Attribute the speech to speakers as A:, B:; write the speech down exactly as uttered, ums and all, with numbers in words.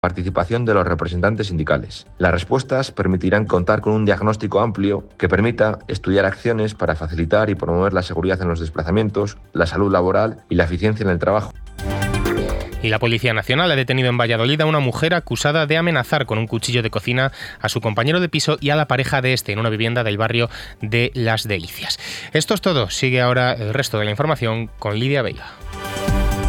A: participación de los representantes sindicales. Las respuestas permitirán contar con un diagnóstico amplio que permita estudiar acciones para facilitar y promover la seguridad en los desplazamientos, la salud laboral y la eficiencia en el trabajo.
B: Y la Policía Nacional ha detenido en Valladolid a una mujer acusada de amenazar con un cuchillo de cocina a su compañero de piso y a la pareja de este en una vivienda del barrio de Las Delicias. Esto es todo. Sigue ahora el resto de la información con Lidia Veiga.